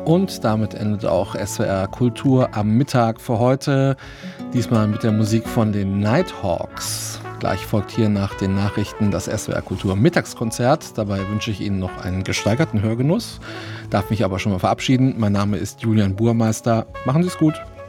Und damit endet auch SWR Kultur am Mittag für heute. Diesmal mit der Musik von den Nighthawks. Gleich folgt hier nach den Nachrichten das SWR Kultur Mittagskonzert. Dabei wünsche ich Ihnen noch einen gesteigerten Hörgenuss. Darf mich aber schon mal verabschieden. Mein Name ist Julian Burmeister. Machen Sie es gut.